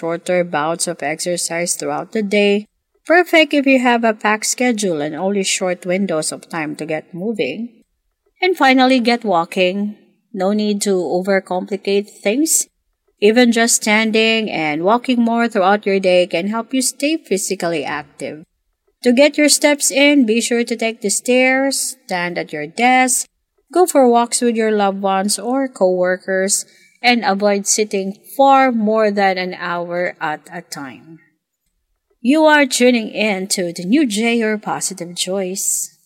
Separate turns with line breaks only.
shorter bouts of exercise throughout the day. Perfect if you have a packed schedule and only short windows of time to get moving. And finally, get walking. No need to overcomplicate things. Even just standing and walking more throughout your day can help you stay physically active. To get your steps in, be sure to take the stairs, stand at your desk, go for walks with your loved ones or coworkers, and avoid sitting far more than an hour at a time. You are tuning in to the new J, your positive choice.